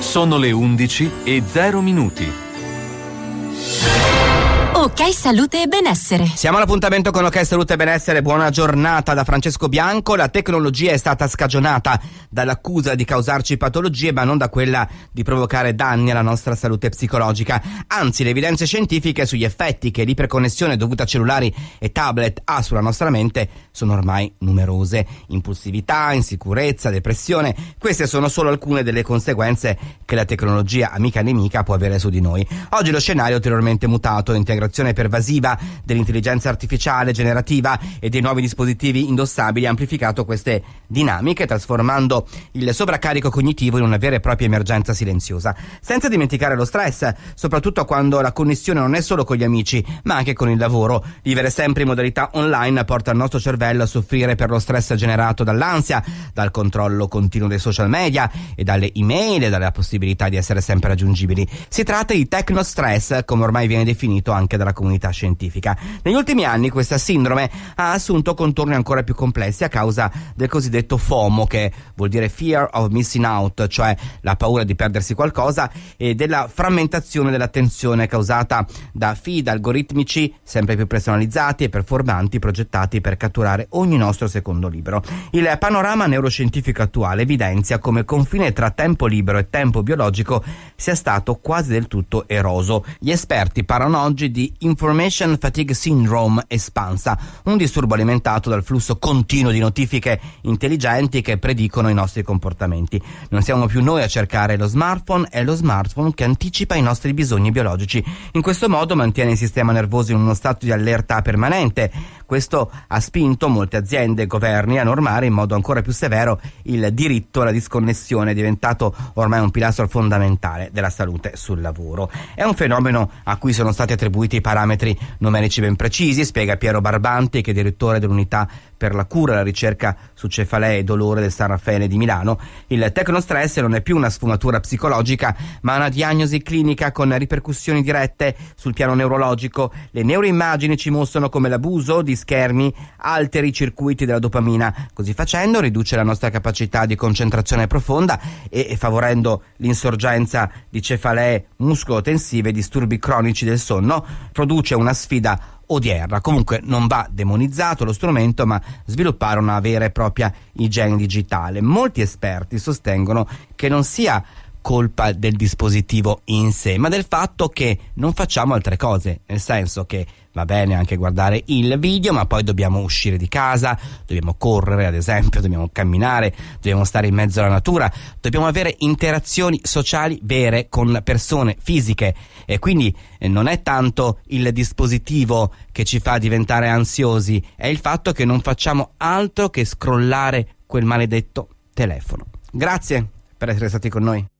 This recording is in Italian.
Sono le 11:0. Ok Salute e Benessere. Siamo all'appuntamento con Ok Salute e Benessere. Buona giornata da Francesco Bianco. La tecnologia è stata scagionata dall'accusa di causarci patologie, ma non da quella di provocare danni alla nostra salute psicologica. Anzi, le evidenze scientifiche sugli effetti che l'iperconnessione dovuta a cellulari e tablet ha sulla nostra mente sono ormai numerose. Impulsività, insicurezza, depressione, queste sono solo alcune delle conseguenze che la tecnologia amica nemica può avere su di noi. Oggi lo scenario è ulteriormente mutato. Integrazione pervasiva dell'intelligenza artificiale generativa e dei nuovi dispositivi indossabili ha amplificato queste dinamiche, trasformando il sovraccarico cognitivo in una vera e propria emergenza silenziosa. Senza dimenticare lo stress, soprattutto quando la connessione non è solo con gli amici, ma anche con il lavoro. Vivere sempre in modalità online porta il nostro cervello a soffrire per lo stress generato dall'ansia, dal controllo continuo dei social media e dalle email e dalla possibilità di essere sempre raggiungibili. Si tratta di technostress, come ormai viene definito anche dalla comunità scientifica. Negli ultimi anni questa sindrome ha assunto contorni ancora più complessi a causa del cosiddetto FOMO, che vuol dire Fear of Missing Out, cioè la paura di perdersi qualcosa, e della frammentazione dell'attenzione causata da feed algoritmici sempre più personalizzati e performanti, progettati per catturare ogni nostro secondo libero. Il panorama neuroscientifico attuale evidenzia come il confine tra tempo libero e tempo biologico sia stato quasi del tutto eroso. Gli esperti parlano oggi di Information Fatigue Syndrome espansa, un disturbo alimentato dal flusso continuo di notifiche intelligenti che predicono i nostri comportamenti. Non siamo più noi a cercare lo smartphone, è lo smartphone che anticipa i nostri bisogni biologici. In questo modo mantiene il sistema nervoso in uno stato di allerta permanente. Questo ha spinto molte aziende e governi a normare in modo ancora più severo il diritto alla disconnessione, diventato ormai un pilastro fondamentale della salute sul lavoro. È un fenomeno a cui sono stati attribuiti parametri numerici ben precisi, spiega Piero Barbanti, che è direttore dell'unità per la cura e la ricerca su cefalee e dolore del San Raffaele di Milano. Il tecnostress non è più una sfumatura psicologica, ma una diagnosi clinica con ripercussioni dirette sul piano neurologico. Le neuroimmagini ci mostrano come l'abuso di schermi alteri i circuiti della dopamina. Così facendo riduce la nostra capacità di concentrazione profonda e favorendo l'insorgenza di cefalee muscolotensive e disturbi cronici del sonno, produce una sfida odierna. Comunque non va demonizzato lo strumento, ma sviluppare una vera e propria igiene digitale. Molti esperti sostengono che non sia colpa del dispositivo in sé, ma del fatto che non facciamo altre cose, nel senso che va bene anche guardare il video, ma poi dobbiamo uscire di casa, dobbiamo correre ad esempio, dobbiamo camminare, dobbiamo stare in mezzo alla natura, dobbiamo avere interazioni sociali vere con persone fisiche, e quindi non è tanto il dispositivo che ci fa diventare ansiosi, è il fatto che non facciamo altro che scrollare quel maledetto telefono. Grazie per essere stati con noi.